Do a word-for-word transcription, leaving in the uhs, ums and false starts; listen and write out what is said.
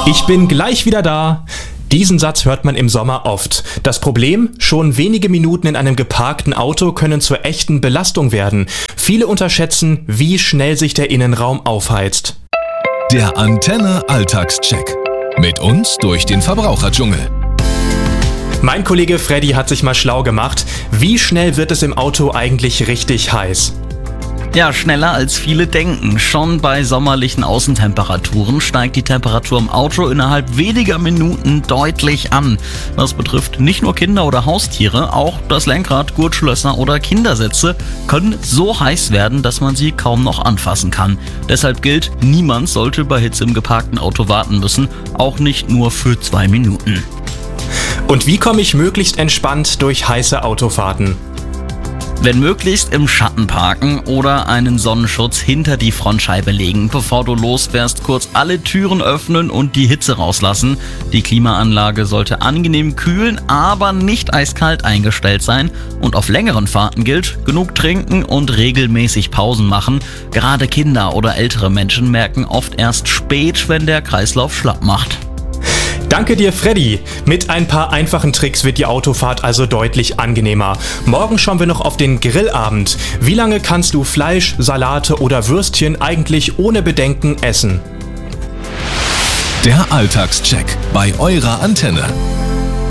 Ich bin gleich wieder da. Diesen Satz hört man im Sommer oft. Das Problem? Schon wenige Minuten in einem geparkten Auto können zur echten Belastung werden. Viele unterschätzen, wie schnell sich der Innenraum aufheizt. Der Antenne Alltagscheck. Mit uns durch den Verbraucherdschungel. Mein Kollege Freddy hat sich mal schlau gemacht. Wie schnell wird es im Auto eigentlich richtig heiß? Ja, schneller als viele denken. Schon bei sommerlichen Außentemperaturen steigt die Temperatur im Auto innerhalb weniger Minuten deutlich an. Das betrifft nicht nur Kinder oder Haustiere, auch das Lenkrad, Gurtschlösser oder Kindersitze können so heiß werden, dass man sie kaum noch anfassen kann. Deshalb gilt, niemand sollte bei Hitze im geparkten Auto warten müssen, auch nicht nur für zwei Minuten. Und wie komme ich möglichst entspannt durch heiße Autofahrten? Wenn möglichst im Schatten parken oder einen Sonnenschutz hinter die Frontscheibe legen. Bevor du losfährst, kurz alle Türen öffnen und die Hitze rauslassen. Die Klimaanlage sollte angenehm kühlen, aber nicht eiskalt eingestellt sein. Und auf längeren Fahrten gilt, genug trinken und regelmäßig Pausen machen. Gerade Kinder oder ältere Menschen merken oft erst spät, wenn der Kreislauf schlapp macht. Danke dir, Freddy. Mit ein paar einfachen Tricks wird die Autofahrt also deutlich angenehmer. Morgen schauen wir noch auf den Grillabend. Wie lange kannst du Fleisch, Salate oder Würstchen eigentlich ohne Bedenken essen? Der Alltagscheck bei eurer Antenne.